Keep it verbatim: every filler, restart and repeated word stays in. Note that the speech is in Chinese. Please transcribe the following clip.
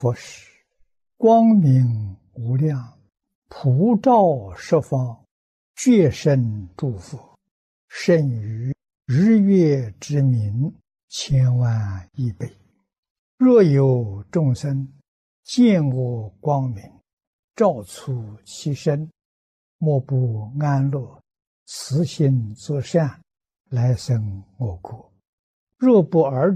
佛是光明无量，普照十方，觉生诸佛，胜于日月之明千万亿倍。若有众生见我光明，照出其身，莫不安乐，慈心作善，来生我国。若不尔